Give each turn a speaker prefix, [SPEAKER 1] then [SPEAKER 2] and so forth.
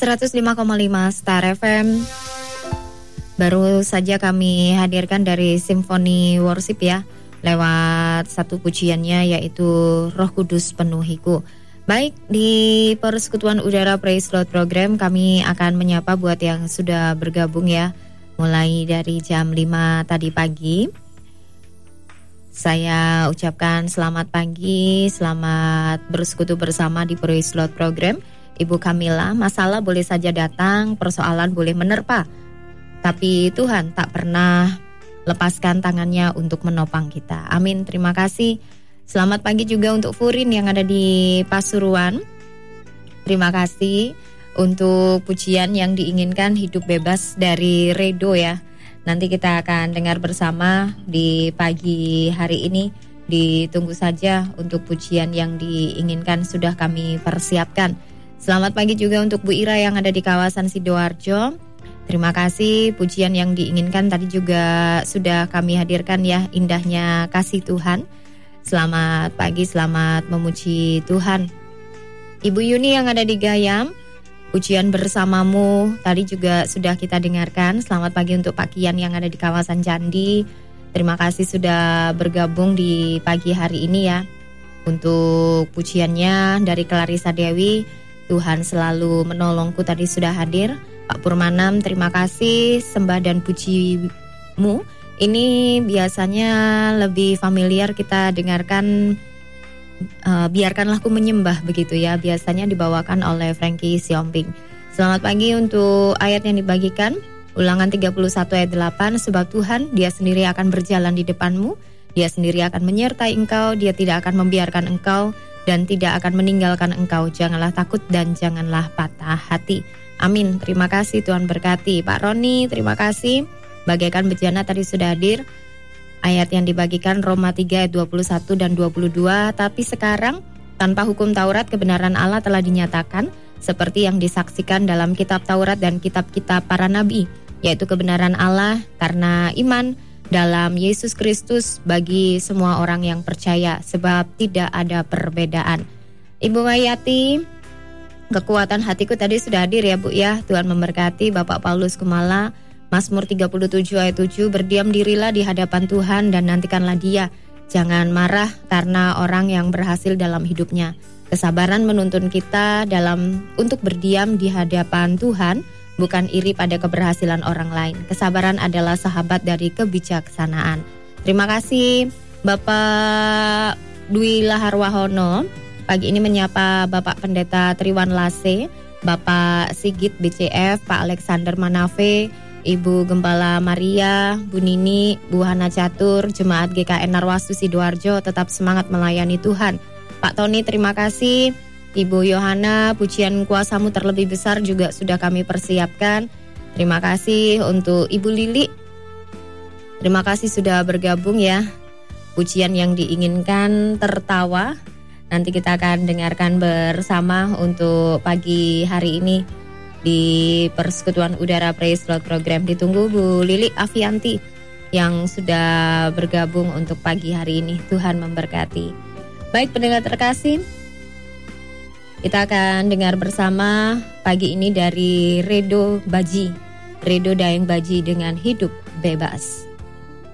[SPEAKER 1] 105,5 Star FM. Baru saja kami hadirkan dari Simfoni Worship ya, lewat satu pujiannya yaitu Roh Kudus Penuhiku. Baik, di Persekutuan Udara Praise Lord Program kami akan menyapa buat yang sudah bergabung ya, mulai dari jam 5 tadi pagi. Saya ucapkan selamat pagi, selamat bersekutu bersama di Praise Lord Program. Ibu Kamila, masalah boleh saja datang, persoalan boleh menerpa, tapi Tuhan tak pernah lepaskan tangannya untuk menopang kita. Amin, terima kasih. Selamat pagi juga untuk Furin yang ada di Pasuruan. Terima kasih untuk pujian yang diinginkan hidup bebas dari Redo ya. Nanti kita akan dengar bersama di pagi hari ini. Ditunggu saja untuk pujian yang diinginkan sudah kami persiapkan. Selamat pagi juga untuk Bu Ira yang ada di kawasan Sidoarjo. Terima kasih, pujian yang diinginkan tadi juga sudah kami hadirkan ya, indahnya kasih Tuhan. Selamat pagi, selamat memuji Tuhan. Ibu Yuni yang ada di Gayam, pujian bersamamu tadi juga sudah kita dengarkan. Selamat pagi untuk Pak Kian yang ada di kawasan Candi. Terima kasih sudah bergabung di pagi hari ini ya. Untuk pujiannya dari Clarissa Dewi, Tuhan selalu menolongku tadi sudah hadir. Pak Purmanam, terima kasih sembah dan pujimu. Ini biasanya lebih familiar kita dengarkan, biarkanlah ku menyembah begitu ya. Biasanya dibawakan oleh Frankie Siombing. Selamat pagi untuk ayat yang dibagikan. Ulangan 31 ayat 8. Sebab Tuhan, Dia sendiri akan berjalan di depanmu. Dia sendiri akan menyertai engkau. Dia tidak akan membiarkan engkau dan tidak akan meninggalkan engkau. Janganlah takut dan janganlah patah hati. Amin. Terima kasih, Tuhan berkati. Pak Roni, terima kasih. Bagaikan bejana tadi sudah hadir. Ayat yang dibagikan Roma 3 ayat 21 dan 22. Tapi sekarang tanpa hukum Taurat kebenaran Allah telah dinyatakan seperti yang disaksikan dalam kitab Taurat dan kitab-kitab para nabi, yaitu kebenaran Allah karena iman dalam Yesus Kristus bagi semua orang yang percaya, sebab tidak ada perbedaan. Ibu Mayati, kekuatan hatiku tadi sudah hadir ya Bu ya. Tuhan memberkati. Bapak Paulus Kumala, Mazmur 37 ayat 7, berdiam dirilah di hadapan Tuhan dan nantikanlah Dia. Jangan marah karena orang yang berhasil dalam hidupnya. Kesabaran menuntun kita untuk berdiam di hadapan Tuhan, bukan iri pada keberhasilan orang lain. Kesabaran adalah sahabat dari kebijaksanaan. Terima kasih Bapak Dwi Laharwahono. Pagi ini menyapa Bapak Pendeta Triwan Lase, Bapak Sigit BCF, Pak Alexander Manave, Ibu Gembala Maria, Bu Nini, Bu Hana Catur, Jemaat GKN Narwastu Sidoarjo, tetap semangat melayani Tuhan. Pak Tony, terima kasih. Ibu Yohana, pujian kuasamu terlebih besar juga sudah kami persiapkan. Terima kasih untuk Ibu Lili. Terima kasih sudah bergabung ya. Pujian yang diinginkan tertawa. Nanti kita akan dengarkan bersama untuk pagi hari ini di Persekutuan Udara Praise Lord Program. Ditunggu Bu Lili Avianti yang sudah bergabung untuk pagi hari ini. Tuhan memberkati. Baik pendengar terkasih, kita akan dengar bersama pagi ini dari Redo Baji, Redo Daeng Baji dengan Hidup Bebas.